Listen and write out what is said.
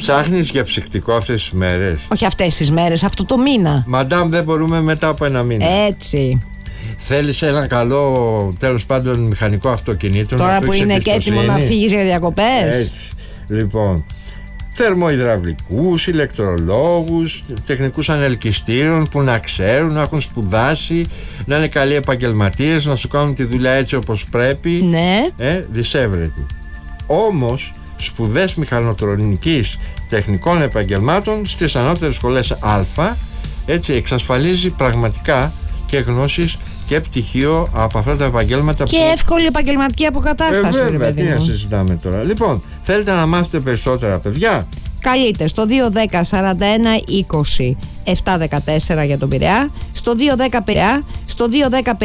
Ψάχνεις για ψυκτικό αυτές τις μέρες? Όχι αυτές τις μέρες, αυτό το μήνα. Μαντάμ, δεν μπορούμε μετά από ένα μήνα. Έτσι. Θέλεις ένα καλό, τέλος πάντων, μηχανικό αυτοκινήτο? Τώρα που είναι και έτοιμο να φύγεις για διακοπές. Έτσι. Λοιπόν, θερμοϊδραυλικούς, ηλεκτρολόγους, τεχνικούς ανελκυστήρων που να ξέρουν, να έχουν σπουδάσει, να είναι καλοί επαγγελματίες, να σου κάνουν τη δουλειά έτσι όπως πρέπει. Ναι. Δισεύρετη. Όμως σπουδές μηχανοτρονικής τεχνικών επαγγελμάτων στις ανώτερες σχολές Α, έτσι εξασφαλίζει πραγματικά και γνώσεις και πτυχίο από αυτά τα επαγγέλματα. Και εύκολη επαγγελματική αποκατάσταση. Βέβαια, τι να συζητάμε τώρα. Λοιπόν, θέλετε να μάθετε περισσότερα, παιδιά? Καλείτε στο 210 41 20 714 για τον Πειραιά, στο 210 Πειραιά, στο 210